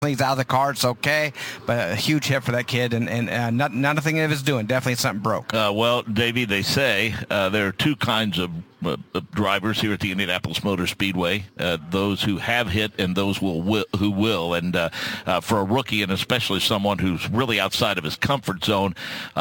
He's out of the car. It's okay, but a huge hit for that kid, and nothing of his doing. Definitely something broke. Well, Davey, they say there are two kinds of drivers here at the Indianapolis Motor Speedway, those who have hit and those who will. And for a rookie, and especially someone who's really outside of his comfort zone,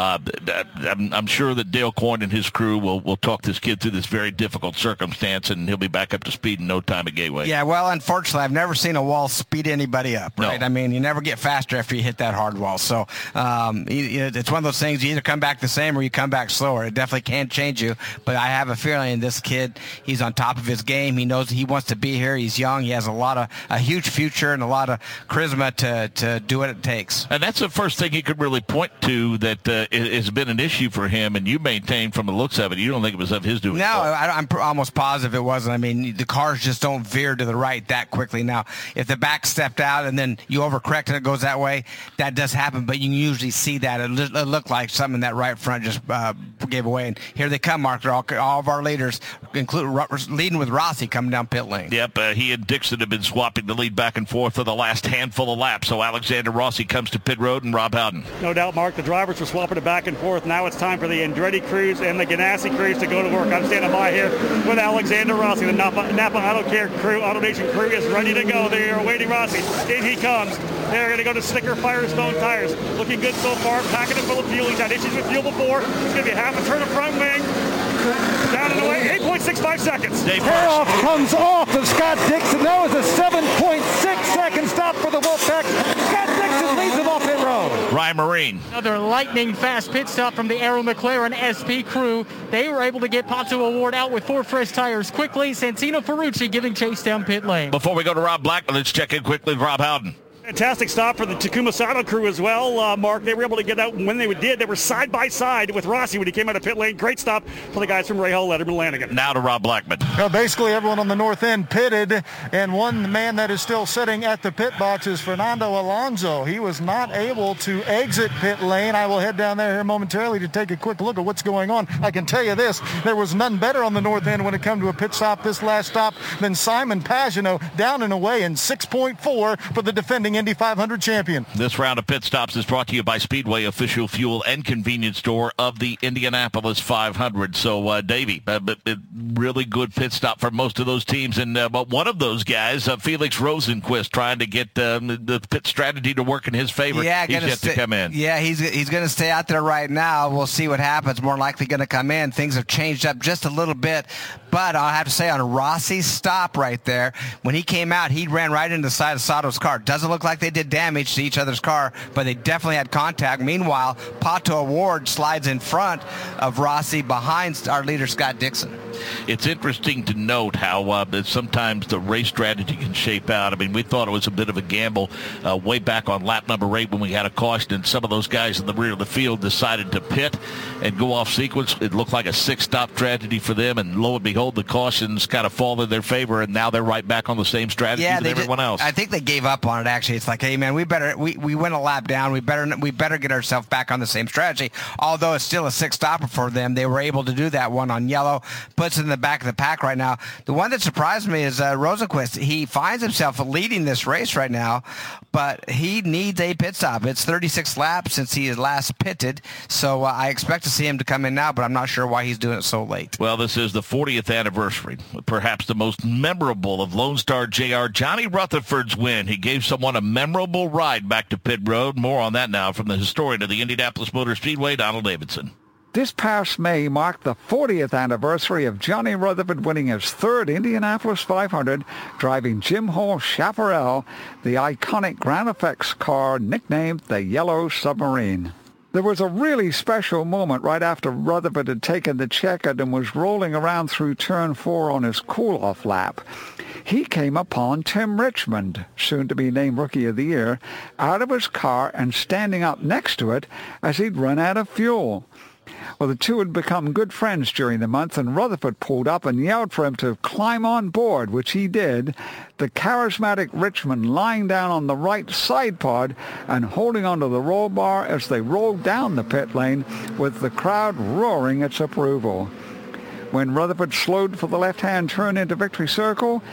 I'm sure that Dale Coyne and his crew will talk this kid through this very difficult circumstance, and he'll be back up to speed in no time at Gateway. Yeah, well, unfortunately, I've never seen a wall speed anybody up, right? No. I mean, you never get faster after you hit that hard wall. So it's one of those things, you either come back the same or you come back slower. It definitely can change you, but I have a feeling this kid, he's on top of his game. He knows he wants to be here. He's young. He has a huge future and a lot of charisma to do what it takes. And that's the first thing he could really point to that has been an issue for him, and you maintain from the looks of it, you don't think it was of his doing. No, I'm almost positive it wasn't. I mean, the cars just don't veer to the right that quickly. Now, if the back stepped out and then you overcorrect and it goes that way, that does happen, but you can usually see that. It looked like something in that right front just gave away. And here they come, Mark. They're all of our leaders, leading with Rossi coming down pit lane. Yep, he and Dixon have been swapping the lead back and forth for the last handful of laps. So Alexander Rossi comes to pit road and Rob Howden. No doubt, Mark, the drivers were swapping it back and forth. Now it's time for the Andretti crews and the Ganassi crews to go to work. I'm standing by here with Alexander Rossi. The Napa Auto Care crew, Auto Nation crew is ready to go. They are awaiting Rossi. In he comes. They're going to go to Snicker Firestone tires. Looking good so far. Packing it full of fuel. He's had issues with fuel before. It's going to be half a turn of front wing. Down and away, 8.65 seconds. Payoff comes off of Scott Dixon. That was a 7.6 second stop for the Wolfpack. Scott Dixon leads them off pit road. Ryan Marine. Another lightning fast pit stop from the Arrow McLaren SP crew. They were able to get Pato O'Ward out with 4 fresh tires quickly. Santino Ferrucci giving chase down pit lane. Before we go to Rob Blackman, let's check in quickly with Rob Howden. Fantastic stop for the Takuma Sato crew as well, Mark. They were able to get out when they did. They were side by side with Rossi when he came out of pit lane. Great stop for the guys from Rahal, Letterman, Lanigan. Now to Rob Blackman. Well, basically everyone on the north end pitted, and one man that is still sitting at the pit box is Fernando Alonso. He was not able to exit pit lane. I will head down there here momentarily to take a quick look at what's going on. I can tell you this, there was none better on the north end when it came to a pit stop this last stop than Simon Pagenaud, down and away in 6.4 for the defending Indy 500 champion. This round of pit stops is brought to you by Speedway, official fuel and convenience store of the Indianapolis 500. So, Davey, really good pit stop for most of those teams. And but one of those guys, Felix Rosenquist, trying to get the pit strategy to work in his favor. Yeah, he's yet to come in. Yeah, he's going to stay out there right now. We'll see what happens. More likely going to come in. Things have changed up just a little bit. But I'll have to say, on Rossi's stop right there, when he came out, he ran right into the side of Sato's car. Doesn't look like they did damage to each other's car, but they definitely had contact. Meanwhile, Pato O'Ward slides in front of Rossi behind our leader, Scott Dixon. It's interesting to note how sometimes the race strategy can shape out. I mean, we thought it was a bit of a gamble way back on lap number 8 when we had a caution, and some of those guys in the rear of the field decided to pit and go off sequence. It looked like a 6-stop tragedy for them, and lo and behold, the cautions kind of fall in their favor, and now they're right back on the same strategy as everyone else. I think they gave up on it, actually. It's like, hey, man, we went a lap down. We better get ourselves back on the same strategy. Although it's still a 6-stopper for them, they were able to do that one on yellow. Puts in the back of the pack right now. The one that surprised me is Rosenquist. He finds himself leading this race right now, but he needs a pit stop. It's 36 laps since he has last pitted, so I expect to see him to come in now, but I'm not sure why he's doing it so late. Well, this is the 40th anniversary, perhaps the most memorable of Lone Star JR Johnny Rutherford's win. He gave someone a memorable ride back to pit road. More on that now from the historian of the Indianapolis Motor Speedway, Donald Davidson. This past May marked the 40th anniversary of Johnny Rutherford winning his 3rd Indianapolis 500, driving Jim Hall Chaparral, the iconic Grand Effects car nicknamed the Yellow Submarine. There was a really special moment right after Rutherford had taken the checkered and was rolling around through Turn 4 on his cool-off lap. He came upon Tim Richmond, soon to be named Rookie of the Year, out of his car and standing up next to it as he'd run out of fuel. Well, the two had become good friends during the month, and Rutherford pulled up and yelled for him to climb on board, which he did, the charismatic Richmond lying down on the right side pod and holding onto the roll bar as they rolled down the pit lane with the crowd roaring its approval. When Rutherford slowed for the left-hand turn into Victory Circle,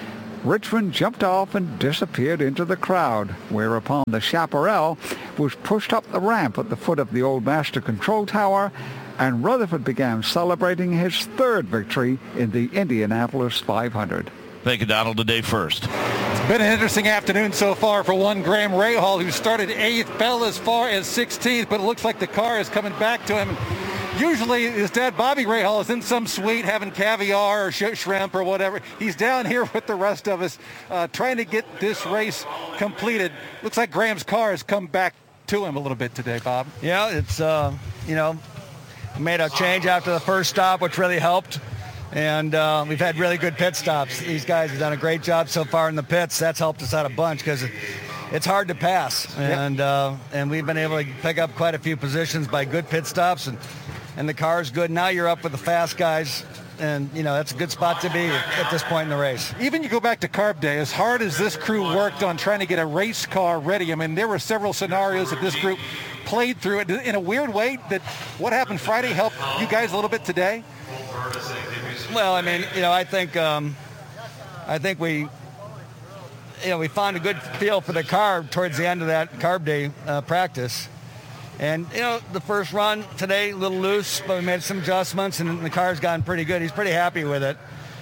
Richmond jumped off and disappeared into the crowd, whereupon the Chaparral was pushed up the ramp at the foot of the Old Master Control Tower, and Rutherford began celebrating his third victory in the Indianapolis 500. Thank you, Donald. Today first. It's been an interesting afternoon so far for one Graham Rahal, who started 8th, fell as far as 16th, but it looks like the car is coming back to him. Usually his dad, Bobby Rahal, is in some suite having caviar or shrimp or whatever. He's down here with the rest of us trying to get this race completed. Looks like Graham's car has come back to him a little bit today, Bob. Yeah, it's, made a change after the first stop, which really helped. And we've had really good pit stops. These guys have done a great job so far in the pits. That's helped us out a bunch because it's hard to pass. And we've been able to pick up quite a few positions by good pit stops. And the car's good. Now you're up with the fast guys. And, that's a good spot to be at this point in the race. Even you go back to Carb Day, as hard as this crew worked on trying to get a race car ready, I mean, there were several scenarios that this group played through it in a weird way. That what happened Friday helped you guys a little bit today? Well, I mean, I think we found a good feel for the car towards the end of that Carb Day practice. And, the first run today, a little loose, but we made some adjustments, and the car's gotten pretty good. He's pretty happy with it.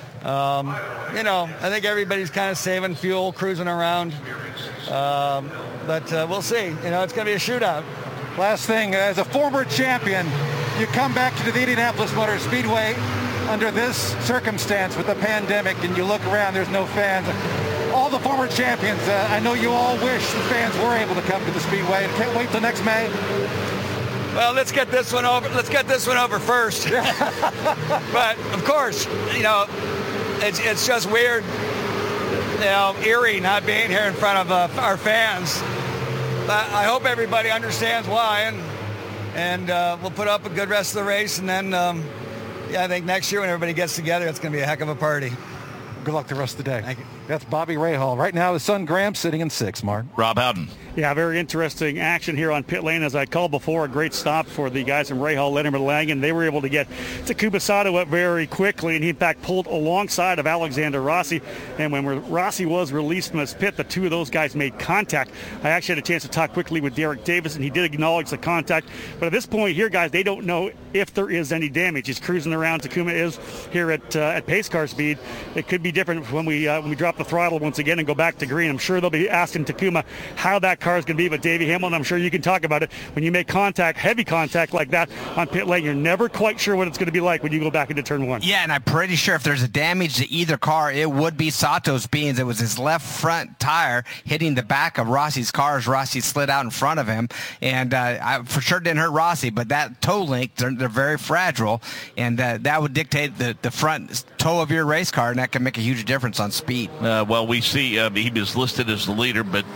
I think everybody's kind of saving fuel, cruising around. But we'll see. It's going to be a shootout. Last thing, as a former champion, you come back to the Indianapolis Motor Speedway under this circumstance with the pandemic, and you look around, there's no fans. All the former champions, I know you all wish the fans were able to come to the Speedway, and can't wait till next May. Well, let's get this one over first. But of course, it's just weird, eerie not being here in front of our fans. But I hope everybody understands why, and we'll put up a good rest of the race, and then I think next year when everybody gets together, it's going to be a heck of a party. Good luck the rest of the day. Thank you. That's Bobby Rahal. Right now, his son Graham sitting in 6th, Mark. Rob Howden. Yeah, very interesting action here on pit lane. As I called before, a great stop for the guys from Rahal, Letterman, Langen. They were able to get Takuma Sato up very quickly, and he, in fact, pulled alongside of Alexander Rossi. And when Rossi was released from his pit, the two of those guys made contact. I actually had a chance to talk quickly with Derek Davis, and he did acknowledge the contact. But at this point here, guys, they don't know if there is any damage. He's cruising around. Takuma is here at pace car speed. It could be different when we drop the throttle once again and go back to green. I'm sure they'll be asking Takuma how that car is going to be, but Davey Hamilton, I'm sure you can talk about it. When you make contact, heavy contact like that on pit lane, you're never quite sure what it's going to be like when you go back into turn one. Yeah, and I'm pretty sure if there's a damage to either car, it would be Sato's beans. It was his left front tire hitting the back of Rossi's car as Rossi slid out in front of him, and I for sure didn't hurt Rossi, but that toe link, they're very fragile, and that would dictate the front toe of your race car, and that can make a huge difference on speed. Well, we see he was listed as the leader, but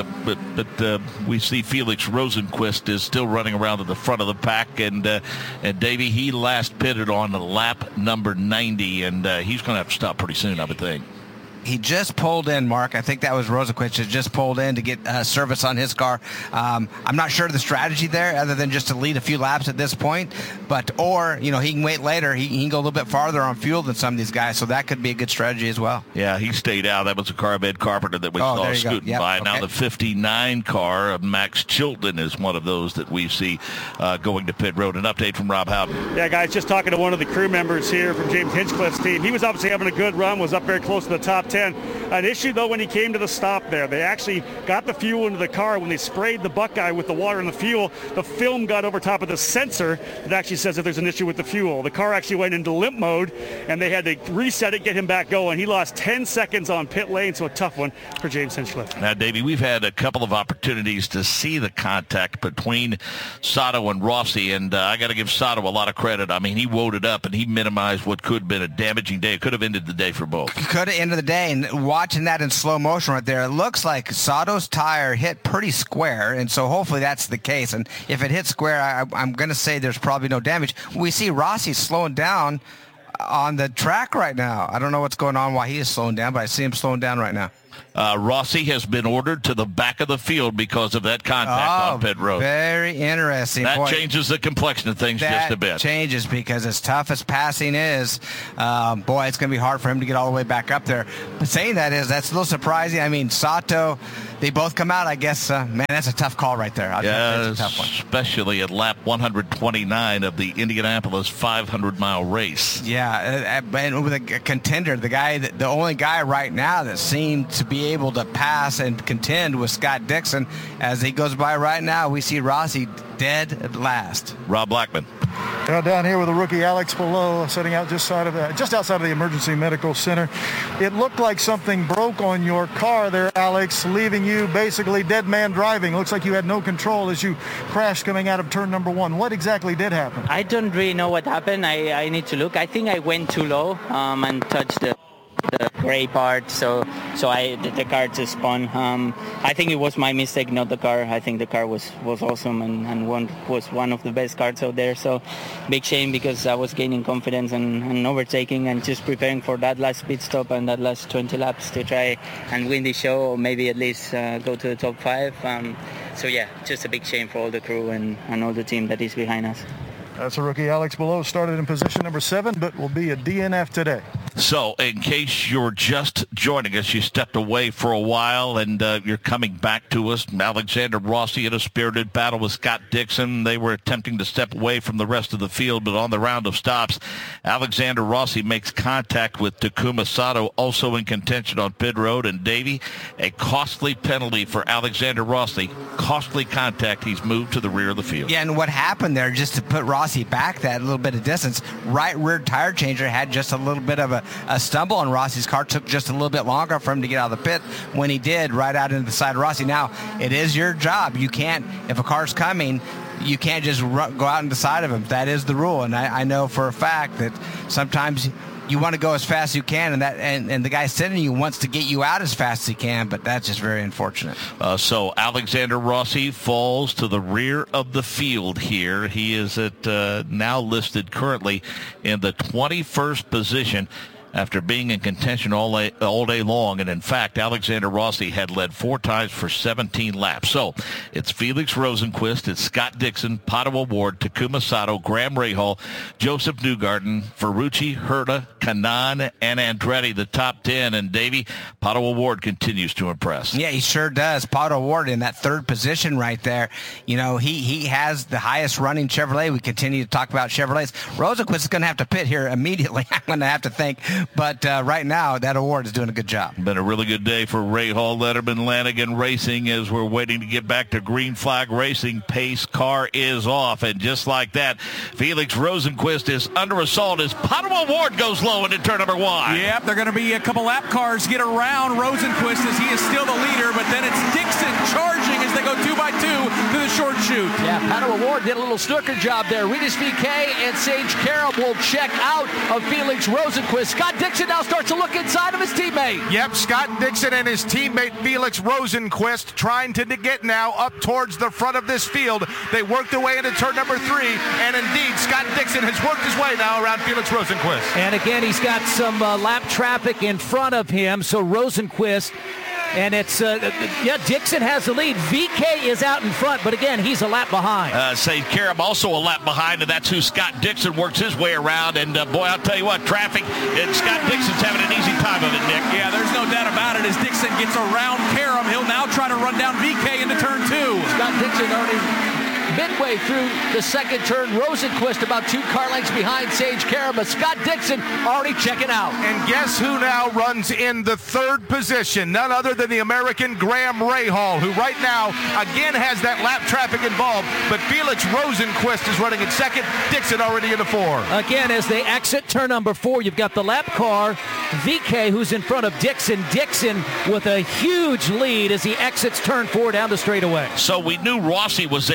we see Felix Rosenquist is still running around at the front of the pack, and Davey, he last pitted on lap number 90, and he's going to have to stop pretty soon, I would think. He just pulled in, Mark. I think that was Rosenquist that just pulled in to get service on his car. I'm not sure of the strategy there other than just to lead a few laps at this point. Or he can wait later. He can go a little bit farther on fuel than some of these guys, so that could be a good strategy as well. Yeah, he stayed out. That was a car of Ed Carpenter that we saw scooting by. Okay. Now the 59 car of Max Chilton is one of those that we see going to pit road. An update from Rob Howden. Yeah, guys, just talking to one of the crew members here from James Hinchcliffe's team. He was obviously having a good run, was up very close to the top 10. An issue, though, when he came to the stop there. They actually got the fuel into the car. When they sprayed the Buckeye with the water and the fuel, the film got over top of the sensor that actually says if there's an issue with the fuel. The car actually went into limp mode, and they had to reset it, get him back going. He lost 10 seconds on pit lane, so a tough one for James Hinchcliffe. Now, Davey, we've had a couple of opportunities to see the contact between Sato and Rossi, and I got to give Sato a lot of credit. I mean, he woed it up, and he minimized what could have been a damaging day. It could have ended the day for both. Could have ended the day, and watching that in slow motion right there, it looks like Sato's tire hit pretty square, and so hopefully that's the case. And if it hits square, I'm going to say there's probably no damage. We see Rossi slowing down on the track right now. I don't know what's going on, why he is slowing down, but I see him slowing down right now. Rossi has been ordered to the back of the field because of that contact on pit road. Very interesting. That changes the complexion of things just a bit. That changes because as tough as passing is, it's going to be hard for him to get all the way back up there. But saying that's a little surprising. I mean, Sato, they both come out, I guess. Man, that's a tough call right there. That's a tough one. Especially at lap 129 of the Indianapolis 500-mile race. Yeah, and with a contender, the only guy right now that seemed to be able to pass and contend with Scott Dixon. As he goes by right now, we see Rossi dead at last. Rob Blackman. Down here with the rookie Alex Palou sitting out just outside of the emergency medical center. It looked like something broke on your car there, Alex, leaving you basically dead man driving. Looks like you had no control as you crashed coming out of turn number 1. What exactly did happen? I don't really know what happened. I need to look. I think I went too low and touched the gray part, so the car just spun. I think it was my mistake, not the car. I think the car was awesome and was one of the best cars out there. So big shame because I was gaining confidence and overtaking and just preparing for that last pit stop and that last 20 laps to try and win the show or maybe at least go to the top 5. So yeah, just a big shame for all the crew and all the team that is behind us. That's a rookie Alex Palou, started in position number 7, but will be a DNF today. So, in case you're just joining us, you stepped away for a while, and you're coming back to us. Alexander Rossi in a spirited battle with Scott Dixon. They were attempting to step away from the rest of the field, but on the round of stops, Alexander Rossi makes contact with Takuma Sato, also in contention on pit road. And, Davey, a costly penalty for Alexander Rossi. Costly contact. He's moved to the rear of the field. Yeah, and what happened there, just to put Rossi back that little bit of distance, right rear tire changer had just a little bit of a stumble on Rossi's car. Took just a little bit longer for him to get out of the pit. When he did, right out into the side of Rossi. Now, it is your job. You can't, if a car's coming, you can't just go out into the side of him. That is the rule. And I know for a fact that sometimes you want to go as fast as you can, and the guy sending you wants to get you out as fast as he can, but that's just very unfortunate. So Alexander Rossi falls to the rear of the field here. He is now listed currently in the 21st position after being in contention all day long. And in fact, Alexander Rossi had led 4 times for 17 laps. So it's Felix Rosenqvist, it's Scott Dixon, Pato O'Ward, Takuma Sato, Graham Rahal, Joseph Newgarden, Ferrucci, Herta, Kanaan, and Andretti, the top 10. And Davey, Pato O'Ward continues to impress. Yeah, he sure does. Pato O'Ward in that 3rd position right there. You know, he has the highest running Chevrolet. We continue to talk about Chevrolets. Rosenqvist is going to have to pit here immediately, I'm going to have to think. But right now, that Award is doing a good job. Been a really good day for Rahal, Letterman, Lanigan Racing as we're waiting to get back to Green Flag Racing. Pace car is off. And just like that, Felix Rosenqvist is under assault as Pato O'Ward goes low into turn number 1. Yep, they're going to be a couple lap cars get around Rosenqvist as he is still the leader, but then it's Dixon charging as they go 2x2 to the short chute. Yeah, Pato O'Ward did a little snooker job there. Regis VK and Sage Karam will check out of Felix Rosenqvist. Scott Dixon now starts to look inside of his teammate. Yep, Scott Dixon and his teammate Felix Rosenqvist trying to get now up towards the front of this field. They worked their way into turn number 3, and indeed, Scott Dixon has worked his way now around Felix Rosenqvist. And again, he's got some lap traffic in front of him, so Rosenqvist. And it's, Dixon has the lead. VK is out in front, but again, he's a lap behind. Say Karam also a lap behind, and that's who Scott Dixon works his way around. And, boy, I'll tell you what, traffic, and Scott Dixon's having an easy time of it, Nick. Yeah, there's no doubt about it. As Dixon gets around Karam, he'll now try to run down VK into turn 2. Scott Dixon already midway through the 2nd turn. Rosenqvist about 2 car lengths behind Sage Karam, but Scott Dixon already checking out. And guess who now runs in the 3rd position? None other than the American Graham Rahal, who right now again has that lap traffic involved, but Felix Rosenqvist is running in 2nd, Dixon already in the 4. Again, as they exit turn number 4, you've got the lap car, VK, who's in front of Dixon. Dixon with a huge lead as he exits turn 4 down the straightaway. So we knew Rossi was able to run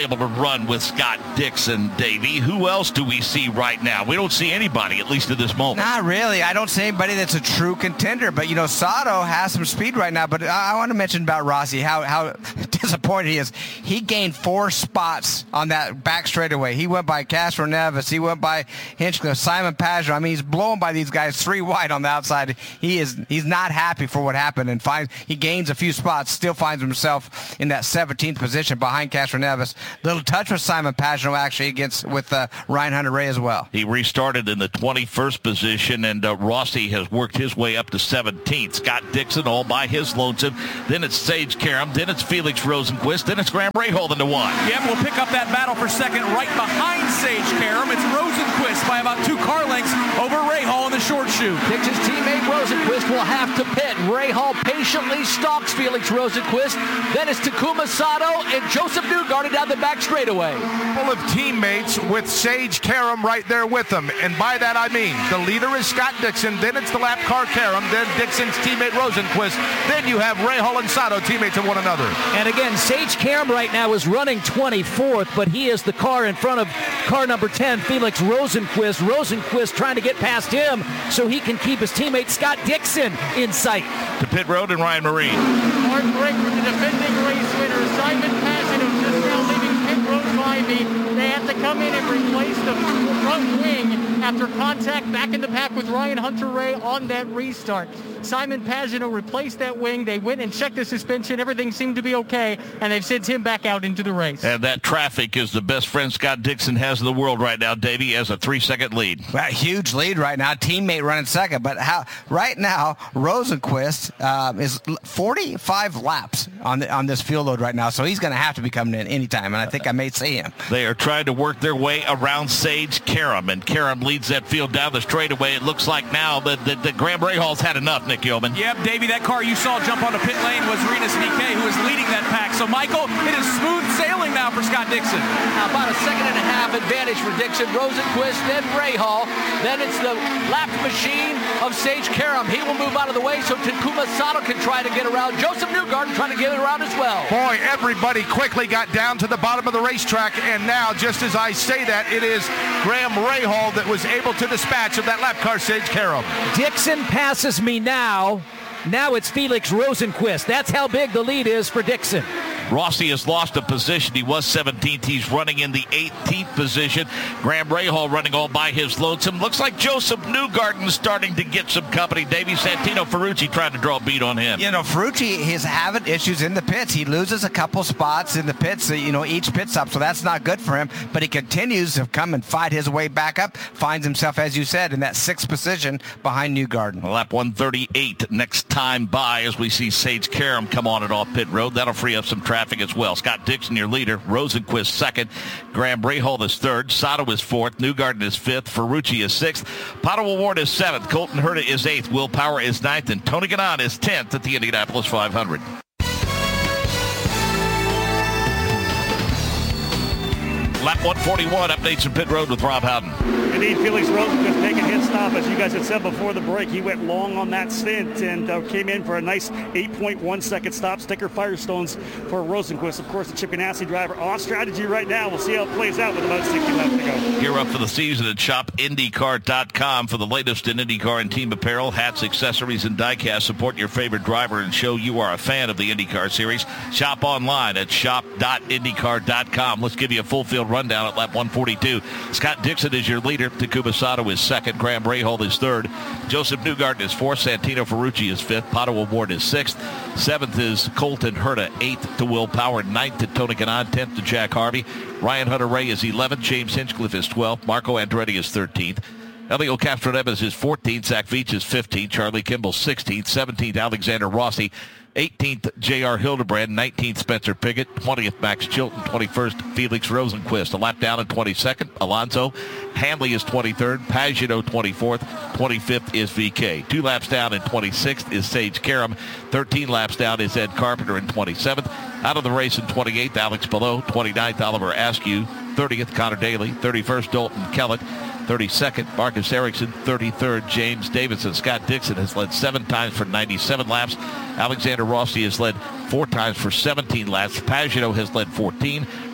run with Scott Dixon, Davey. Who else do we see right now? We don't see anybody, at least at this moment. Not really. I don't see anybody that's a true contender. But, Sato has some speed right now. But I want to mention about Rossi, how disappointed he is. He gained 4 spots on that back straightaway. He went by Castro Neves. He went by Hinchcliffe, Simon Pagenaud. I mean, he's blown by these guys 3 wide on the outside. He's not happy for what happened, and he gains a few spots, still finds himself in that 17th position behind Castro Neves. Little touch with Simon Pagenaud actually with Ryan Hunter-Reay as well. He restarted in the 21st position, and Rossi has worked his way up to 17th. Scott Dixon all by his lonesome. Then it's Sage Karam. Then it's Felix Rosenqvist. Then it's Graham Rahal in the 1. Yep, we'll pick up that battle for second right behind Sage Karam. It's Rosenqvist by about 2 car lengths over Rahal in the short shoot. Dixon's teammate Rosenqvist will have to pit. Rahal patiently stalks Felix Rosenqvist. Then it's Takuma Sato and Joseph Newgarden down the back straightaway. Full of teammates with Sage Karam right there with them. And by that I mean the leader is Scott Dixon, then it's the lap car Karam, then Dixon's teammate Rosenqvist, then you have Rahal and Sato teammates of one another. And again, Sage Karam right now is running 24th, but he is the car in front of car number 10, Felix Rosenqvist. Rosenqvist trying to get past him so he can keep his teammate Scott Dixon in sight. To pit road and Ryan Marine. Hard break for the defending race winner, Simon Pagenaud, just now leaving pit road by me. They have to come in and replace the front wing after contact back in the pack with Ryan Hunter-Reay on that restart. Simon Pagenaud replaced that wing. They went and checked the suspension. Everything seemed to be okay, and they've sent him back out into the race. And that traffic is the best friend Scott Dixon has in the world right now, Davey, has a 3-second lead. Well, huge lead right now. Teammate running second. But right now, Rosenqvist is 45 laps on this fuel load right now, so he's going to have to be coming in anytime, and I think I may see him. They are trying to work their way around Sage Karam, and Karam leads that field down the straightaway. It looks like now that Graham Rahal's had enough, Nick Yeoman. Yep, Davey, that car you saw jump onto pit lane was Rinus VeeKay, who is leading that pack. So, Michael, it is smooth sailing now for Scott Dixon. About a 1.5 second advantage for Dixon. Rosenqvist, then Rahal. Then it's the lap machine of Sage Karam. He will move out of the way so Takuma Sato can try to get around. Joseph Newgarden trying to get around as well. Boy, everybody quickly got down to the bottom of the racetrack, and now, just as I say that, it is Graham Rahal that was able to dispatch of that lap car Sage Karam. Dixon passes me now. Now it's Felix Rosenqvist. That's how big the lead is for Dixon. Rossi has lost a position. He was 17th. He's running in the 18th position. Graham Rahal running all by his lonesome. Looks like Joseph Newgarden starting to get some company. Davey Santino Ferrucci trying to draw a beat on him. Ferrucci is having issues in the pits. He loses a couple spots in the pits, each pit stop, so that's not good for him. But he continues to come and fight his way back up. Finds himself, as you said, in that 6th position behind Newgarden. Lap 138 next time by as we see Sage Karam come on and off pit road. That'll free up some traffic as well. Scott Dixon, your leader. Rosenqvist second. Graham Rahal is third. Sato is fourth. Newgarden is fifth. Ferrucci is sixth. Pato O'Ward is seventh. Colton Herta is eighth. Will Power is ninth. And Tony Kanaan is 10th at the Indianapolis 500. Lap 141, updates in pit road with Rob Howden. Indeed, Felix Rosenqvist making his stop. As you guys had said before the break, he went long on that stint and came in for a nice 8.1 second stop. Sticker Firestones for Rosenqvist. Of course, the Chip Ganassi driver on strategy right now. We'll see how it plays out with about 60 laps to go. Gear up for the season at shopindycar.com for the latest in IndyCar and team apparel, hats, accessories, and diecast. Support your favorite driver and show you are a fan of the IndyCar series. Shop online at shop.indycar.com. Let's give you a full field rundown at lap 142. Scott Dixon is your leader. Takuma Sato is second. Graham Rahal is third. Joseph Newgarden is fourth. Santino Ferrucci is fifth. Pato O'Ward is sixth. Seventh is Colton Herta. Eighth to Will Power. Ninth to Tony Kanaan. 10th to Jack Harvey. Ryan Hunter-Reay is 11th. James Hinchcliffe is 12th. Marco Andretti is 13th. Elio Castroneves is 14th. Zach Veach is 15th. Charlie Kimball 16th. 17th Alexander Rossi. 18th, J.R. Hildebrand. 19th, Spencer Pigot. 20th, Max Chilton. 21st, Felix Rosenqvist. A lap down in 22nd, Alonso. Hanley is 23rd. Pagenaud 24th. 25th is VeeKay. 2 laps down in 26th is Sage Karam. 13 laps down is Ed Carpenter in 27th. Out of the race in 28th, Alex Palou. 29th, Oliver Askew. 30th, Connor Daly. 31st, Dalton Kellett. 32nd, Marcus Ericsson. 33rd, James Davidson. Scott Dixon has led 7 times for 97 laps. Alexander Rossi has led 4 times for 17 laps. Pagenaud has led 14.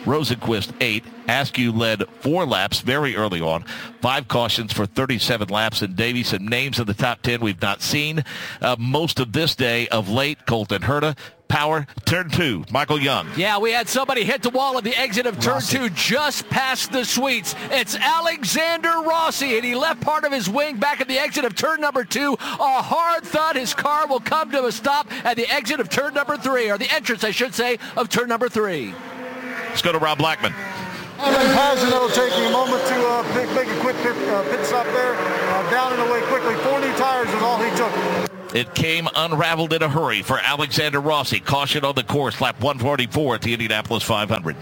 Rosenqvist 8. Askew led 4 laps very early on. 5 cautions for 37 laps. And Davey, some names in the top 10 we've not seen most of this day of late. Colton Herta. Power, turn 2, Michael Young. Yeah, we had somebody hit the wall at the exit of turn 2 just past the sweets. It's Alexander Rossi, and he left part of his wing back at the exit of turn number 2. A hard thud. His car will come to a stop at the exit of turn number 3, or the entrance, I should say, of turn number 3. Let's go to Rob Blackman. Evan Pagenaud taking a moment to make a quick pit stop there. Down and away quickly. 4 new tires is all he took. It came unraveled in a hurry for Alexander Rossi. Caution on the course, lap 144 at the Indianapolis 500.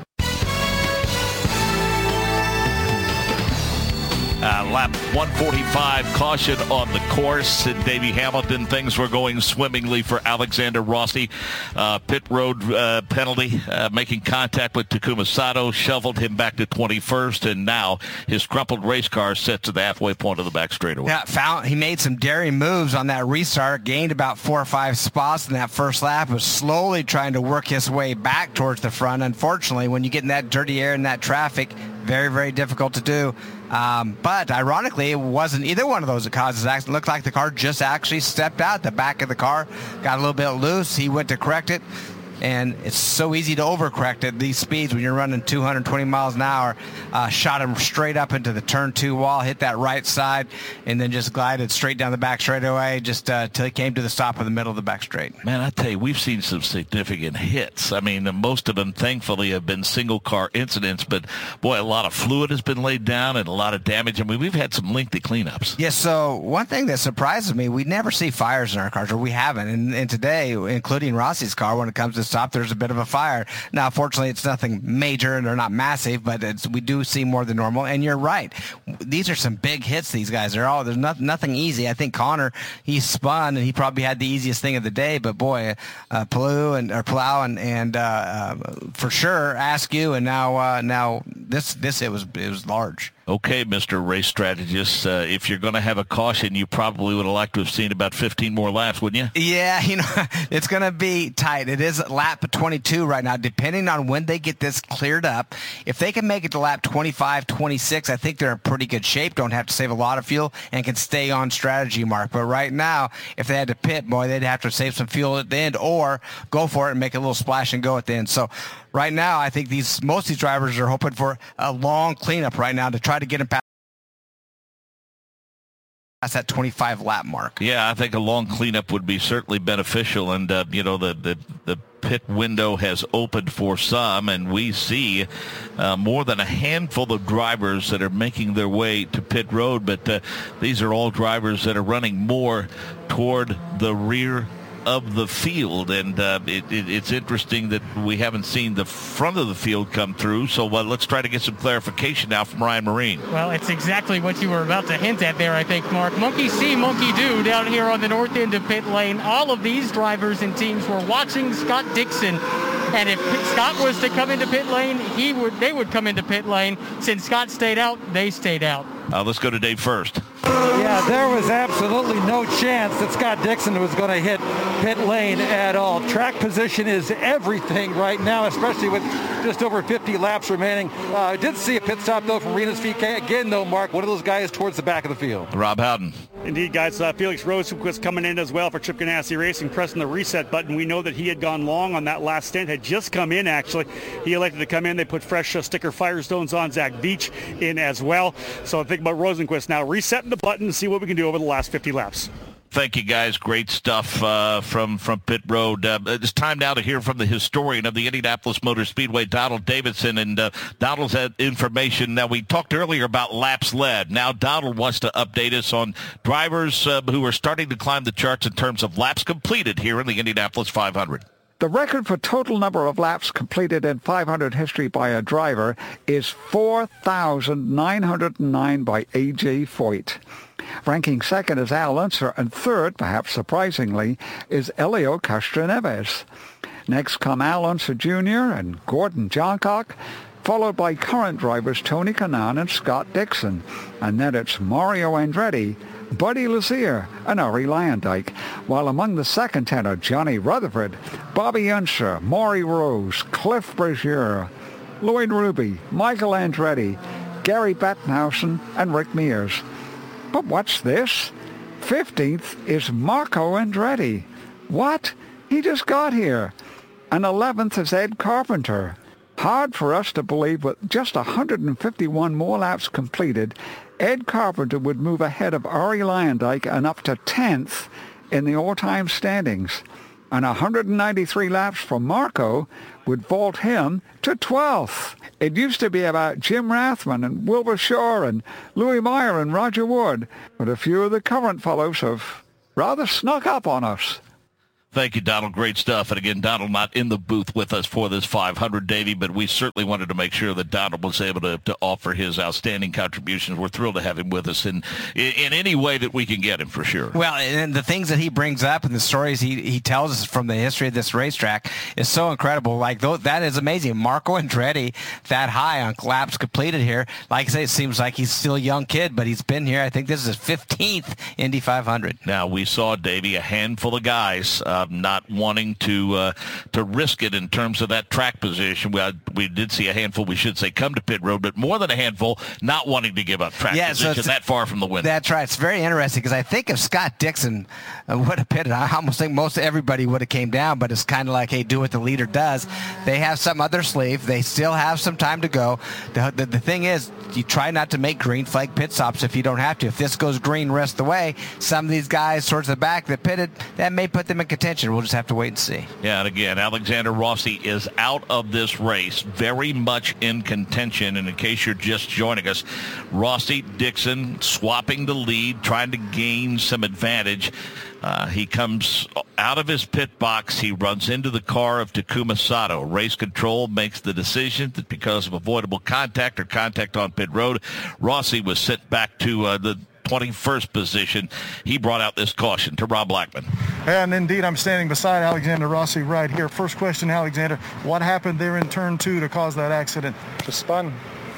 Lap 145, caution on the course. And Davey Hamilton, things were going swimmingly for Alexander Rossi. Pit road penalty, making contact with Takuma Sato, shoveled him back to 21st, and now his crumpled race car set to the halfway point of the back straightaway. Yeah, he made some daring moves on that restart, gained about 4 or 5 spots in that first lap, was slowly trying to work his way back towards the front. Unfortunately, when you get in that dirty air and that traffic, very, very difficult to do. But ironically, it wasn't either one of those that caused this accident. It looked like the car just actually stepped out. The back of the car got a little bit loose. He went to correct it. And it's so easy to overcorrect at these speeds when you're running 220 miles an hour. Shot him straight up into the turn 2 wall, hit that right side, and then just glided straight down the back straightaway just till he came to the stop in the middle of the back straight. Man, I tell you, we've seen some significant hits. I mean, most of them, thankfully, have been single-car incidents. But, boy, a lot of fluid has been laid down and a lot of damage. I mean, we've had some lengthy cleanups. Yes, so one thing that surprises me, we never see fires in our cars, or we haven't. And today, including Rossi's car, when it comes to stop, there's a bit of a fire. Now, fortunately, it's nothing major and they're not massive, but we do see more than normal. And you're right. These are some big hits, these guys. There's nothing easy. I think Connor, he spun and he probably had the easiest thing of the day, but boy, Plough and for sure Askew, and now this it was large. Okay, Mr. Race Strategist, if you're going to have a caution, you probably would have liked to have seen about 15 more laps, wouldn't you? Yeah, it's going to be tight. It is lap 22 right now, depending on when they get this cleared up. If they can make it to lap 25, 26, I think they're in pretty good shape, don't have to save a lot of fuel, and can stay on strategy, Mark. But right now, if they had to pit, boy, they'd have to save some fuel at the end or go for it and make a little splash and go at the end. So right now, I think most of these drivers are hoping for a long cleanup right now to try to get him past that 25 lap mark. Yeah, I think a long cleanup would be certainly beneficial. And, the pit window has opened for some, and we see more than a handful of drivers that are making their way to pit road. But these are all drivers that are running more toward the rear of the field, and it's interesting that we haven't seen the front of the field come through. So let's try to get some clarification now from Ryan Marine. Well, it's exactly what you were about to hint at there, I think, Mark. Monkey see, monkey do down here on the north end of pit lane. All of these drivers and teams were watching Scott Dixon, and if Scott was to come into pit lane, they would come into pit lane. Since Scott stayed out, they stayed out. Let's go to Dave first. Yeah, there was absolutely no chance that Scott Dixon was going to hit pit lane at all. Track position is everything right now, especially with just over 50 laps remaining. I did see a pit stop, though, from Rinus VeeKay. Again, though, Mark, one of those guys towards the back of the field. Rob Howden. Indeed, guys. Felix Rosenqvist coming in as well for Chip Ganassi Racing, pressing the reset button. We know that he had gone long on that last stint, had just come in, actually. He elected to come in. They put fresh sticker Firestones on. Zach Beach in as well. So think about Rosenqvist now resetting the button and see what we can do over the last 50 laps. Thank you, guys. Great stuff from pit road. It's time now to hear from the historian of the Indianapolis Motor Speedway, Donald Davidson. And Donald's had information. Now, we talked earlier about laps led. Now, Donald wants to update us on drivers who are starting to climb the charts in terms of laps completed here in the Indianapolis 500. The record for total number of laps completed in 500 history by a driver is 4,909 by A.J. Foyt. Ranking second is Al Unser, and third, perhaps surprisingly, is Elio Castroneves. Next come Al Unser Jr. and Gordon Johncock, followed by current drivers Tony Kanaan and Scott Dixon. And then it's Mario Andretti, Buddy Lazier, and Ari Luyendyk, while among the second 10 are Johnny Rutherford, Bobby Unser, Maury Rose, Cliff Brazier, Lloyd Ruby, Michael Andretti, Gary Bettenhausen, and Rick Mears. But watch this. 15th is Marco Andretti. What? He just got here. And 11th is Ed Carpenter. Hard for us to believe with just 151 more laps completed, Ed Carpenter would move ahead of Arie Luyendyk and up to 10th in the all-time standings. And 193 laps from Marco would vault him to 12th. It used to be about Jim Rathman and Wilbur Shaw and Louis Meyer and Roger Wood, but a few of the current fellows have rather snuck up on us. Thank you, Donald. Great stuff. And again, Donald not in the booth with us for this 500, Davey, but we certainly wanted to make sure that Donald was able to offer his outstanding contributions. We're thrilled to have him with us in any way that we can get him, for sure. Well, and the things that he brings up and the stories he tells us from the history of this racetrack is so incredible. Like, that is amazing. Marco Andretti, that high on laps completed here. Like I say, it seems like he's still a young kid, but he's been here. I think this is his 15th Indy 500. Now, we saw, Davey, a handful of guys not wanting to risk it in terms of that track position. We did see a handful, we should say, come to pit road, but more than a handful not wanting to give up track position that far from the winner. That's right. It's very interesting because I think if Scott Dixon would have pitted, I almost think most everybody would have came down, but it's kind of like, hey, do what the leader does. They have something up their sleeve. They still have some time to go. The thing is, you try not to make green flag pit stops if you don't have to. If this goes green rest of the way, some of these guys towards the back that pitted, that may put them in contention. We'll just have to wait and see. Yeah, and again, Alexander Rossi is out of this race, very much in contention. And in case you're just joining us, Rossi, Dixon swapping the lead, trying to gain some advantage. He comes out of his pit box. He runs into the car of Takuma Sato. Race control makes the decision that because of avoidable contact or contact on pit road, Rossi was sent back to the 21st position. He brought out this caution to Rob Blackman. And indeed, I'm standing beside Alexander Rossi right here. First question, Alexander, what happened there in turn 2 to cause that accident? Just spun.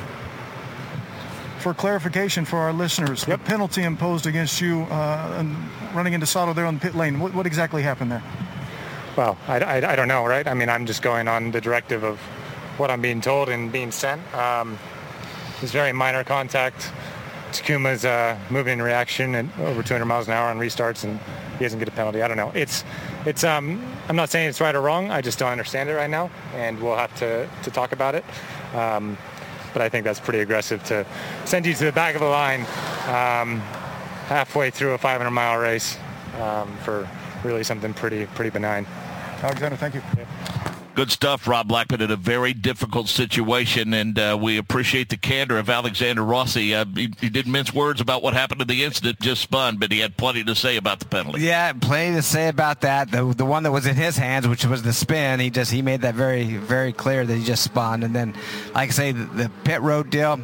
For clarification for our listeners, the penalty imposed against you and running into Sato there on the pit lane, what exactly happened there? Well, I don't know, right? I mean, I'm just going on the directive of what I'm being told and being sent. It's very minor contact. Takuma's moving in reaction at over 200 miles an hour on restarts, and he doesn't get a penalty. I don't know. It's. I'm not saying it's right or wrong. I just don't understand it right now, and we'll have to talk about it. But I think that's pretty aggressive to send you to the back of the line halfway through a 500-mile race for really something pretty benign. Alexander, thank you. Yeah. Good stuff, Rob Blackman, in a very difficult situation, and we appreciate the candor of Alexander Rossi. He didn't mince words about what happened in the incident, just spun, but he had plenty to say about the penalty. Yeah, plenty to say about that. The one that was in his hands, which was the spin, he made that very, very clear that he just spun. And then, like I say, the pit road deal,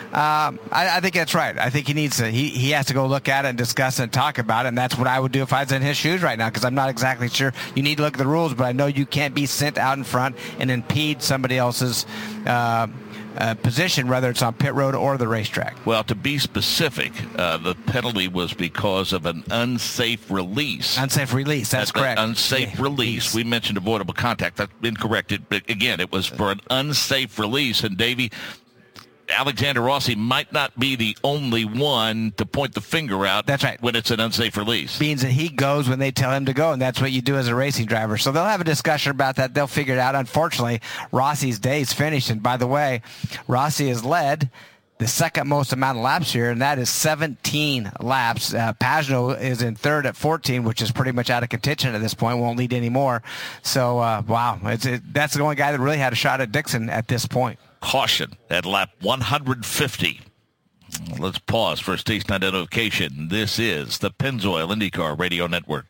I think that's right. I think he needs to. He has to go look at it and discuss it and talk about it, and that's what I would do if I was in his shoes right now, because I'm not exactly sure. You need to look at the rules, but I know you can't be sent out in front and impede somebody else's position, whether it's on pit road or the racetrack. Well, to be specific, the penalty was because of an unsafe release. Unsafe release, that's correct. Unsafe release. We mentioned avoidable contact. That's incorrect. Again, it was for an unsafe release. And, Davey, Alexander Rossi might not be the only one to point the finger out. That's right. When it's an unsafe release. Means that he goes when they tell him to go, and that's what you do as a racing driver. So they'll have a discussion about that. They'll figure it out. Unfortunately, Rossi's day is finished. And by the way, Rossi has led the second most amount of laps here, and that is 17 laps. Pagenaud is in third at 14, which is pretty much out of contention at this point. Won't lead anymore. So, wow. That's the only guy that really had a shot at Dixon at this point. Caution at lap 150. Let's pause for station identification. This is the Pennzoil IndyCar Radio Network.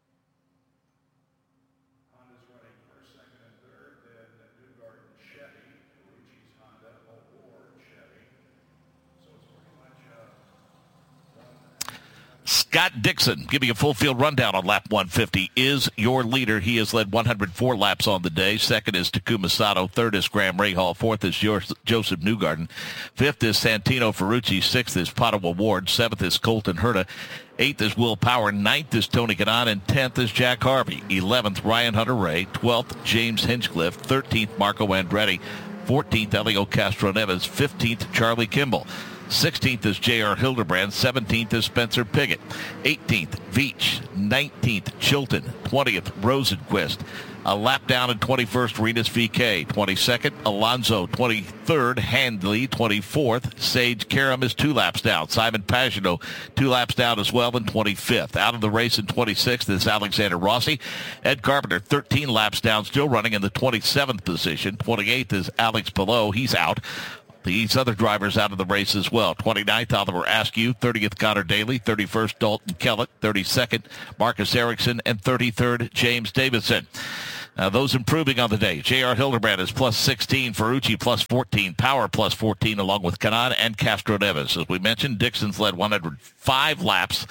Scott Dixon, giving a full field rundown on lap 150, is your leader. He has led 104 laps on the day. Second is Takuma Sato. Third is Graham Rahal. Fourth is Joseph Newgarden. Fifth is Santino Ferrucci. Sixth is Pato Ward. Seventh is Colton Herta. Eighth is Will Power. Ninth is Tony Kanaan. And 10th is Jack Harvey. 11th, Ryan Hunter-Reay. 12th, James Hinchcliffe. 13th, Marco Andretti. 14th, Elio Castroneves. 15th, Charlie Kimball. 16th is J.R. Hildebrand. 17th is Spencer Pigot. 18th, Veach. 19th, Chilton. 20th, Rosenquist. A lap down in 21st, Rinus VeeKay. 22nd, Alonso. 23rd, Handley. 24th, Sage Karam is 2 laps down. Simon Pagenaud, 2 laps down as well in 25th. Out of the race in 26th is Alexander Rossi. Ed Carpenter, 13 laps down, still running in the 27th position. 28th is Alex Palou. He's out. These other drivers out of the race as well. 29th, Oliver Askew. 30th, Connor Daly. 31st, Dalton Kellett. 32nd, Marcus Ericsson. And 33rd, James Davidson. Those improving on the day. J.R. Hildebrand is plus 16, Ferrucci plus 14, Power plus 14, along with Kanaan and Castroneves. As we mentioned, Dixon's led 105 laps.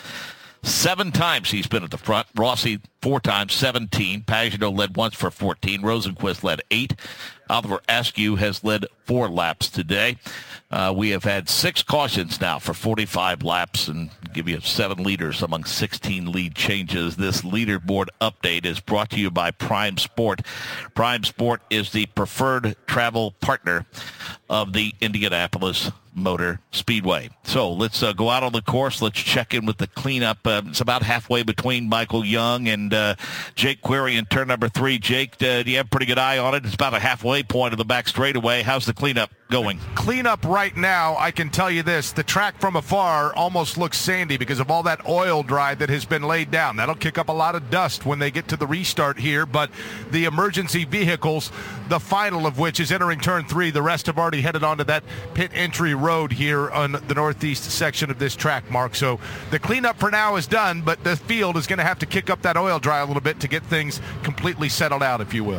7 times he's been at the front. Rossi 4 times, 17. Pagenaud led once for 14. Rosenquist led 8. Oliver Askew has led 4 laps today. We have had 6 cautions now for 45 laps and give you 7 leaders among 16 lead changes. This leaderboard update is brought to you by Prime Sport. Prime Sport is the preferred travel partner of the Indianapolis Motor Speedway. So let's go out on the course. Let's check in with the cleanup. It's about halfway between Michael Young and Jake Query in turn number 3. Jake, do you have a pretty good eye on it? It's about a halfway point of the back straightaway. How's the cleanup going? Cleanup right now, I can tell you this. The track from afar almost looks sandy because of all that oil drive that has been laid down. That'll kick up a lot of dust when they get to the restart here, but the emergency vehicles, the final of which is entering turn 3, the rest have already headed onto that pit entry road here on the northeast section of this track, Mark. So the cleanup for now is done, but the field is going to have to kick up that oil dry a little bit to get things completely settled out, if you will.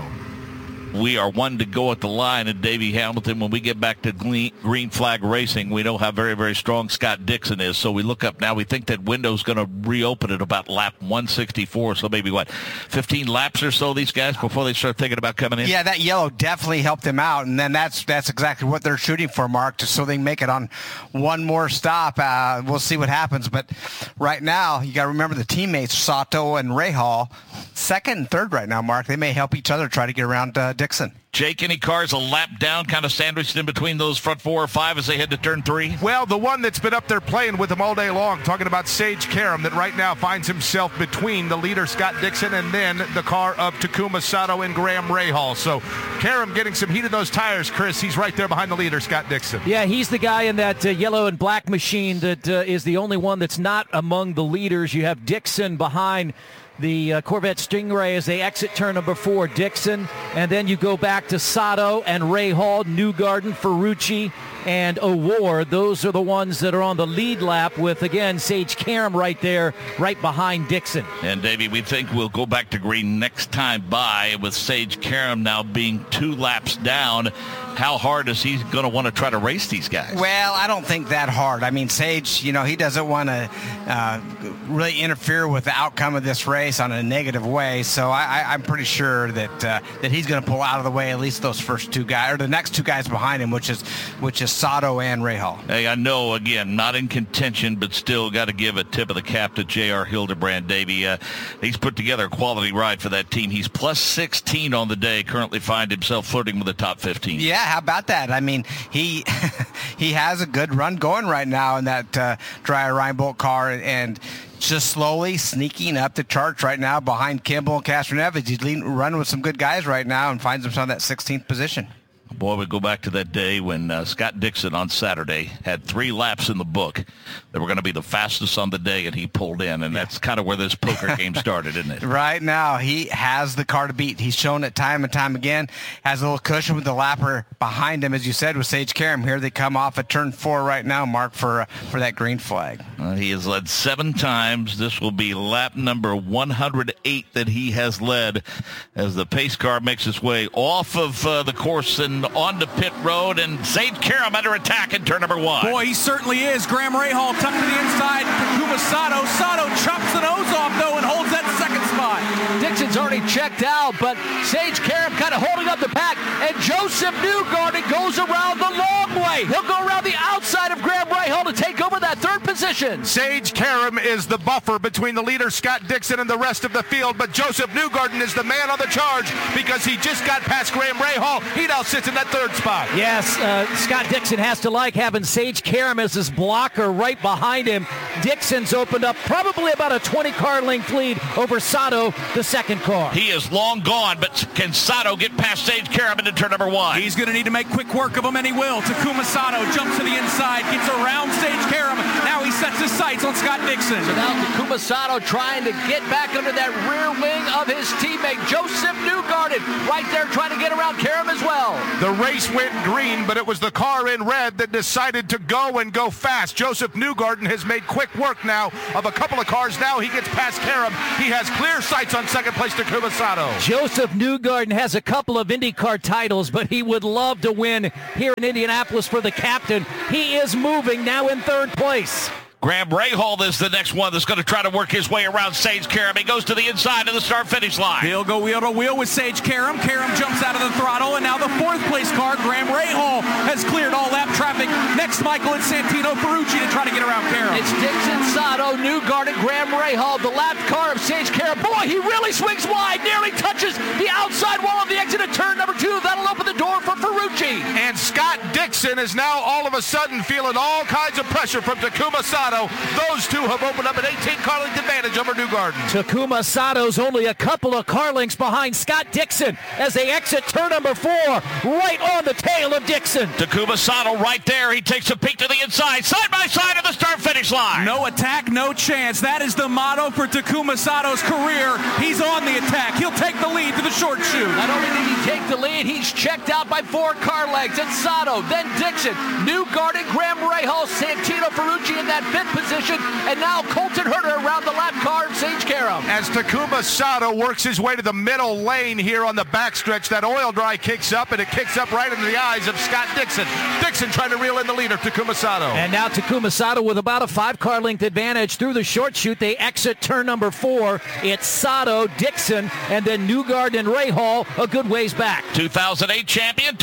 We are 1 to go at the line, and Davey Hamilton, when we get back to green flag racing, we know how very, very strong Scott Dixon is. So we look up now. We think that window's going to reopen at about lap 164. So maybe, 15 laps or so, these guys, before they start thinking about coming in? Yeah, that yellow definitely helped them out. And then that's exactly what they're shooting for, Mark, just so they can make it on one more stop. We'll see what happens. But right now, you got to remember the teammates, Sato and Rahal, 2nd and 3rd right now, Mark. They may help each other try to get around Dixon. Jake, any cars a lap down, kind of sandwiched in between those front 4 or 5 as they head to turn 3? Well, the one that's been up there playing with them all day long, talking about Sage Karam, that right now finds himself between the leader, Scott Dixon, and then the car of Takuma Sato and Graham Rahal. So Karam getting some heat in those tires, Chris. He's right there behind the leader, Scott Dixon. Yeah, he's the guy in that yellow and black machine that is the only one that's not among the leaders. You have Dixon behind the Corvette Stingray as they exit turn number 4, Dixon. And then you go back to Sato and Rahal, Newgarden, Ferrucci, and O'Ward. Those are the ones that are on the lead lap with, again, Sage Karam right there, right behind Dixon. And, Davey, we think we'll go back to green next time by with Sage Karam now being 2 laps down. How hard is he going to want to try to race these guys? Well, I don't think that hard. I mean, Sage, he doesn't want to really interfere with the outcome of this race on a negative way. So I'm pretty sure that he's going to pull out of the way at least those first 2 guys, or the next 2 guys behind him, which is Sato and Rahal. Hey, I know, again, not in contention, but still got to give a tip of the cap to J.R. Hildebrand, Davey. He's put together a quality ride for that team. He's plus 16 on the day, currently find himself flirting with the top 15. Yeah, how about that? I mean, he has a good run going right now in that Dreyer Reinbold car, and just slowly sneaking up the charts right now behind Kimball and Castroneves. He's running with some good guys right now and finds himself in that 16th position. Boy, we go back to that day when Scott Dixon on Saturday had 3 laps in the book that were going to be the fastest on the day, and he pulled in, and that's kind of where this poker game started, isn't it? Right now, he has the car to beat. He's shown it time and time again. Has a little cushion with the lapper behind him, as you said, with Sage Karam. Here they come off at turn 4 right now, Mark, for that green flag. He has led 7 times. This will be lap number 108 that he has led as the pace car makes its way off of the course and on the pit road, and Sage Karam under attack in turn number 1. Boy, he certainly is. Graham Rahal tucked to the inside. Takuma Sato. Sato chops the nose off, though, and holds that 2nd spot. Dixon's already checked out, but Sage Karam kind of holding up the pack, and Joseph Newgarden goes around the long way. He'll go around the outside of Graham Rahal to take over that 3rd position. position. Sage Karam is the buffer between the leader, Scott Dixon, and the rest of the field, but Joseph Newgarden is the man on the charge because he just got past Graham Rahal. He now sits in that third spot. Yes, Scott Dixon has to like having Sage Karam as his blocker right behind him. Dixon's opened up probably about a 20-car length lead over Sato, the second car. He is long gone, but can Sato get past Sage Karam into turn number 1? He's going to need to make quick work of him, and he will. Takuma Sato jumps to the inside, gets around Sage Karam. Now he sets his sights on Scott Dixon. So now Takuma Sato trying to get back under that rear wing of his teammate, Joseph Newgarden, right there trying to get around Karam as well. The race went green, but it was the car in red that decided to go and go fast. Joseph Newgarden has made quick work now of a couple of cars. Now he gets past Karam. He has clear sights on second place, Takuma Sato. Joseph Newgarden has a couple of IndyCar titles, but he would love to win here in Indianapolis for the captain. He is moving now in third place. Graham Rahal is the next one that's going to try to work his way around Sage Karam. He goes to the inside of the start-finish line. He'll go wheel to wheel with Sage Karam. Karam jumps out of the throttle, and now the fourth place car, Graham Rahal, has cleared all lap traffic. Next, Michael, it's Santino Ferrucci to try to get around Karam. It's Dixon, Sato, Newgarden, Graham Rahal, the lap car of Sage Karam. Boy, he really swings wide, nearly touches the outside wall of the exit at turn number 2. That'll open the door for Ferrucci. And Scott Dixon is now all of a sudden feeling all kinds of pressure from Takuma Sato. Those two have opened up an 18-car length advantage over Newgarden. Takuma Sato's only a couple of car lengths behind Scott Dixon as they exit turn number 4, right on the tail of Dixon. Takuma Sato right there. He takes a peek to the inside, side by side of the start-finish line. No attack, no chance. That is the motto for Takuma Sato's career. He's on the attack. He'll take the lead to the short chute. Not only did he take the lead, he's checked out by 4 car lengths. It's Sato, then Dixon, Newgarden, Graham Rahal, Santino Ferrucci in that 5th position, and now Colton Herter around the lap car of Sage Karam. As Takuma Sato works his way to the middle lane here on the backstretch, that oil dry kicks up, and it kicks up right into the eyes of Scott Dixon. Dixon trying to reel in the leader, Takuma Sato. And now Takuma Sato with about a 5-car length advantage through the short chute. They exit turn number 4. It's Sato, Dixon, and then Newgarden and Rahal a good ways back. 2008 champion,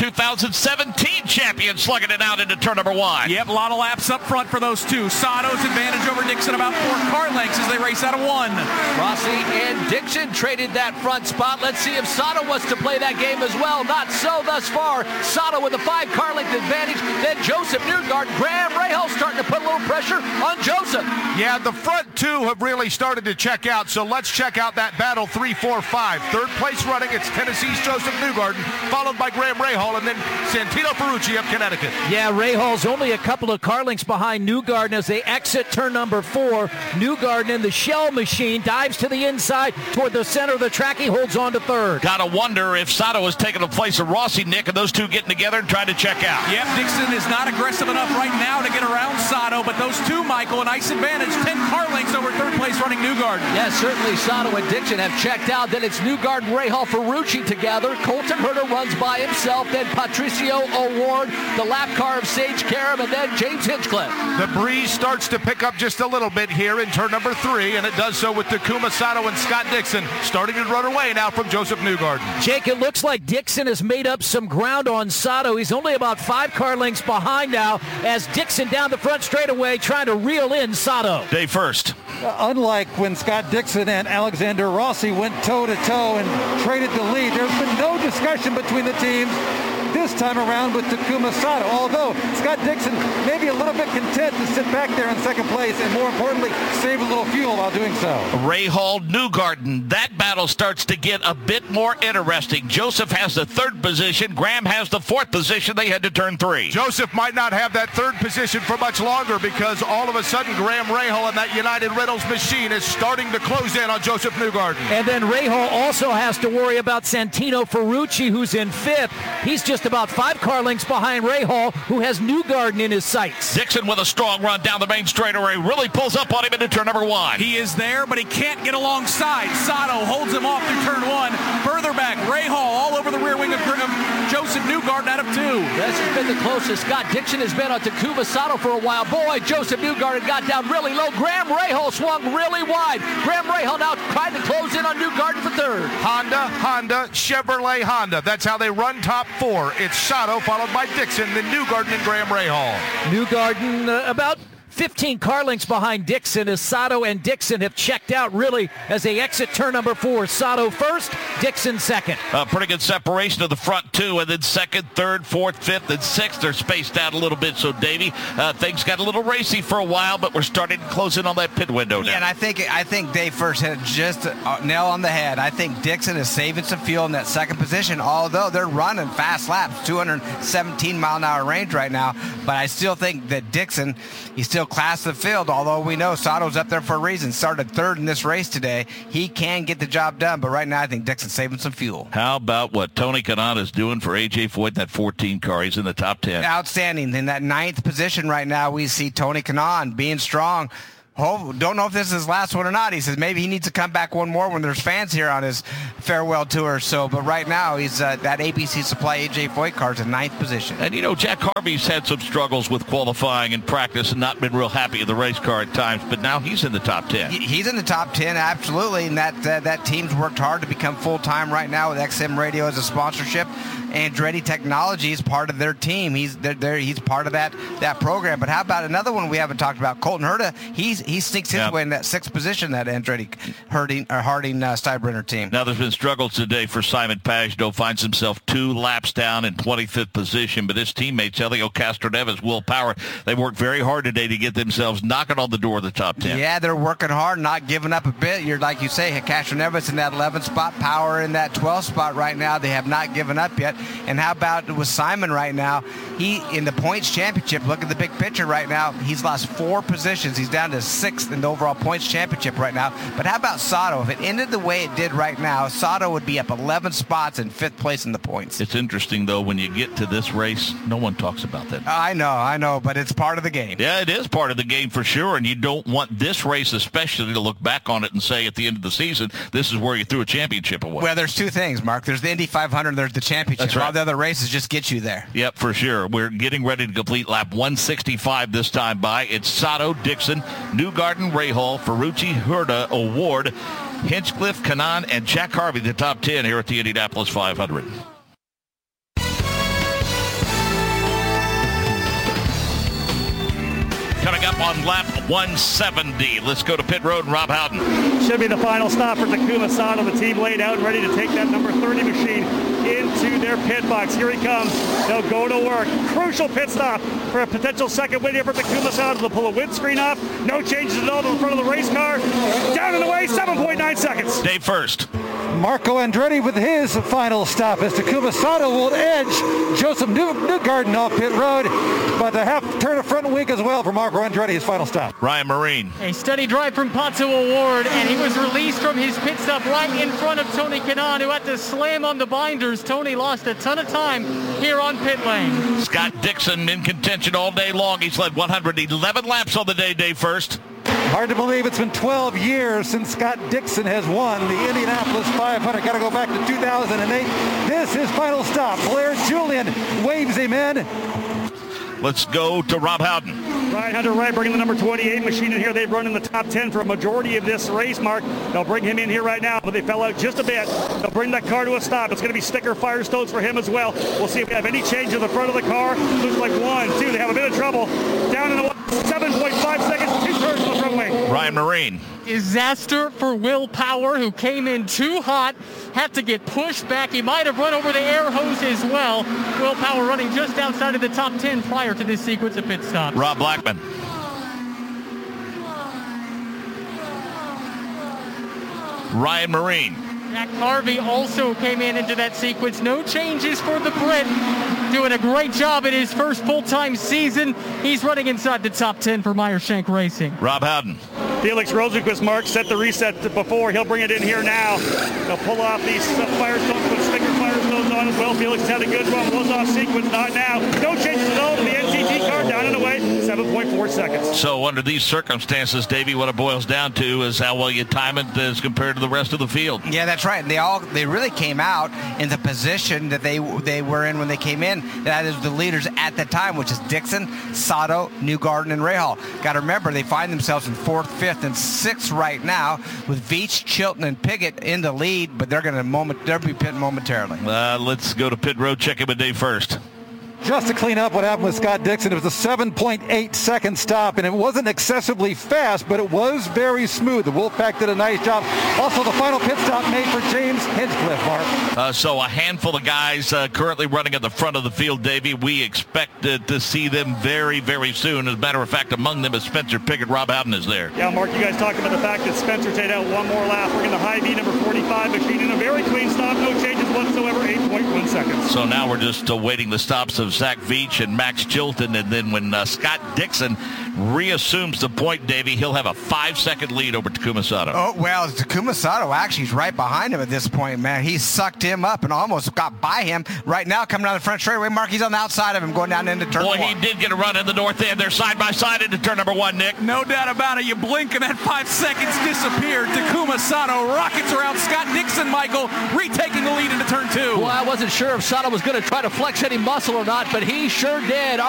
2017 champion, slugging it out into turn number 1. Yep, a lot of laps up front for those two. Sato's advantage over Dixon about 4 car lengths as they race out of 1. Rossi and Dixon traded that front spot. Let's see if Sato wants to play that game as well. Not so thus far. Sato with a 5-car length advantage. Then Joseph Newgarden, Graham Rahal starting to put a little pressure on Joseph. Yeah, the front two have really started to check out, so let's check out that battle 3, 4, 5. Third place running, it's Tennessee's Joseph Newgarden, followed by Graham Rahal, and then Santino Ferrucci of Connecticut. Yeah, Rahal's only a couple of car lengths behind Newgarden as they exit turn number 4. Newgarden in the shell machine dives to the inside toward the center of the track. He holds on to third. Gotta wonder if Sato has taken the place of Rossi, Nick, and those two getting together and trying to check out. Yep, Dixon is not aggressive enough right now to get around Sato, but those two, Michael, a nice advantage. 10 car lengths over third place running Newgarden. Yes, certainly Sato and Dixon have checked out. Then it's Newgarden, Rahal, Ferrucci together. Colton Herter runs by himself. Then Patricio O'Ward, the lap car of Sage Karam, and then James Hinchcliffe. The breeze starts to pick up just a little bit here in turn number 3, and it does so with Takuma Sato and Scott Dixon starting to run away now from Joseph Newgarden. Jake, it looks like Dixon has made up some ground on Sato. He's only about 5 car lengths behind now as Dixon down the front straightaway trying to reel in Sato. Day first. Unlike when Scott Dixon and Alexander Rossi went toe-to-toe and traded the lead, there's been no discussion between the teams this time around with Takuma Sato, although Scott Dixon may be a little bit content to sit back there in second place and, more importantly, save a little fuel while doing so. Rahal, Newgarden, that battle starts to get a bit more interesting. Joseph has the 3rd position. Graham has the 4th position. They head to turn 3. Joseph might not have that 3rd position for much longer because all of a sudden Graham Rahal and that United Rentals machine is starting to close in on Joseph Newgarden. And then Rahal also has to worry about Santino Ferrucci, who's in 5th. He's just about 5 car lengths behind Rahal, who has Newgarden in his sights. Dixon with a strong run down the main straightaway really pulls up on him into turn number 1. He is there, but he can't get alongside. Sato holds him off through turn 1. Further back, Rahal all over the rear wing of Joseph Newgarden out of 2. This has been the closest Scott Dixon has been on Takuma Sato for a while. Boy, Joseph Newgarden got down really low. Graham Rahal swung really wide. Graham Rahal now trying to close in on Newgarden for 3rd. Honda, Chevrolet, Honda. That's how they run top 4. It's Sato followed by Dixon, then Newgarden and Graham Rahal. Newgarden about 15 car lengths behind Dixon as Sato and Dixon have checked out really as they exit turn number 4. Sato first, Dixon second. Pretty good separation of the front two, and then second, third, fourth, fifth, and sixth. They're spaced out a little bit. So, Davey, things got a little racy for a while, but we're starting to close in on that pit window now. Yeah, and I think Dave first hit it just a nail on the head. I think Dixon is saving some fuel in that second position, although they're running fast laps, 217-mile-an-hour range right now. But I still think that Dixon, he's still class of the field, although we know Sato's up there for a reason. Started third in this race today. He can get the job done, but right now I think Dixon's saving some fuel. How about what Tony Kanaan is doing for A.J. Foyt in that 14 car? He's in the top 10. Outstanding. In that 9th position right now, we see Tony Kanaan being strong. Don't know if this is his last one or not. He says maybe he needs to come back one more when there's fans here on his farewell tour. But right now he's that ABC Supply A.J. Foyt car's in 9th position. And Jack Harvey's had some struggles with qualifying and practice and not been real happy in the race car at times, but now he's in the top 10. He's in the top 10, absolutely, and that team's worked hard to become full-time right now with XM Radio as a sponsorship. Andretti Technology is part of their team. He's part of that program. But how about another one we haven't talked about? Colton Herta. He sneaks his way in that 6th position, that Andretti Harding Steinbrenner team. Now there's been struggles today for Simon Pagenaud. Finds himself 2 laps down in 25th position. But his teammates, Helio Castroneves, Will Power, they worked very hard today to get themselves knocking on the door of the top 10. Yeah, they're working hard, not giving up a bit. You're like you say, Castroneves in that 11th spot, Power in that 12th spot right now. They have not given up yet. And how about with Simon right now? He, in the points championship, look at the big picture right now. He's lost 4 positions. He's down to 6th in the overall points championship right now. But how about Sato? If it ended the way it did right now, Sato would be up 11 spots in 5th place in the points. It's interesting, though, when you get to this race, no one talks about that. I know, but it's part of the game. Yeah, it is part of the game for sure, and you don't want this race especially to look back on it and say at the end of the season, this is where you threw a championship away. Well, there's 2 things, Mark. There's the Indy 500 and there's the championship. That's right. All the other races just get you there. Yep, for sure. We're getting ready to complete lap 165 this time by. It's Sato, Dixon, Newgarden, Rahal, Ferrucci, Herta, Award, Hinchcliffe, Kanaan, and Jack Harvey, the top 10 here at the Indianapolis 500. Coming up on lap 170. Let's go to pit road and Rob Howden. Should be the final stop for Takuma Sato. The team laid out and ready to take that number 30 machine into their pit box. Here he comes. They'll go to work. Crucial pit stop for a potential second win here for Takuma Sato. They'll pull a windscreen off. No changes at all to the front of the race car. Down and away, 7.9 seconds. Dave first. Marco Andretti with his final stop as Takuma Sato will edge Joseph Newgarden off pit road, but a half turn of front wing as well for Marco Andretti, his final stop. Ryan Marine. A steady drive from Pato Award, and he was released from his pit stop right in front of Tony Kanaan, who had to slam on the binders. Tony lost a ton of time here on pit lane. Scott Dixon in contention all day long. He's led 111 laps on the day, Dave first. Hard to believe it's been 12 years since Scott Dixon has won the Indianapolis 500. Got to go back to 2008. This is final stop. Blair Julian waves him in. Let's go to Rob Howden. Ryan Hunter-Wright bringing the number 28 machine in here. They've run in the top 10 for a majority of this race, Mark. They'll bring him in here right now, but they fell out just a bit. They'll bring that car to a stop. It's going to be sticker Firestones for him as well. We'll see if we have any change in the front of the car. Looks like 1, 2. They have a bit of trouble. Down in the 7.5 seconds. 2 turns on the front wing. Ryan Marine. Disaster for Will Power, who came in too hot, had to get pushed back. He might have run over the air hose as well. Will Power running just outside of the top 10 prior to this sequence of pit stops. Rob Blackman. Ryan Marine. Jack Harvey also came into that sequence. No changes for the Brit. Doing a great job in his first full-time season. He's running inside the top 10 for Meyer-Shank Racing. Rob Howden. Felix Rosenquist, Mark, set the reset before. He'll bring it in here now. They'll pull off these Firestones, put sticker Firestones on as well. Felix has had a good run. Was off sequence, not now. No changes at all to the NTT car. Down and away, 7.4 seconds. So under these circumstances, Davey, what it boils down to is how well you time it as compared to the rest of the field. Yeah, that's right. They really came out in the position that they were in when they came in. That is the leaders at the time, which is Dixon, Sato, Newgarden, and Rahal. Got to remember, they find themselves in 4th, 5th, and 6th right now with Veach, Chilton, and Piggott in the lead, but they'll be pitting momentarily. Let's go to pit road. Check in with Dave first. Just to clean up what happened with Scott Dixon, it was a 7.8 second stop, and it wasn't excessively fast, but it was very smooth. The Wolfpack did a nice job. Also, the final pit stop made for James Hinchcliffe, Mark. So a handful of guys currently running at the front of the field, Davey. We expect to see them very, very soon. As a matter of fact, among them is Spencer Pickett. Rob Howden is there. Yeah, Mark, you guys talked about the fact that Spencer stayed out one more lap. We're in the Hy-Vee number 45 machine in a very clean stop. No changes whatsoever, 8.1 seconds. So now we're just awaiting the stops of Zach Veach and Max Chilton, and then when Scott Dixon reassumes the point, Davey, he'll have a 5-second lead over Takuma Sato. Oh, well, Takuma Sato actually is right behind him at this point, man. He sucked him up and almost got by him. Right now, coming down the front straightaway, Mark, he's on the outside of him going down into turn 1. Boy, he did get a run in the north end. They're side by side into turn number 1, Nick. No doubt about it. You blink and that 5 seconds disappeared. Takuma Sato rockets around Scott Dixon, Michael, retaking the lead into turn 2. Well, I wasn't sure if Sato was going to try to flex any muscle or not, but he sure did.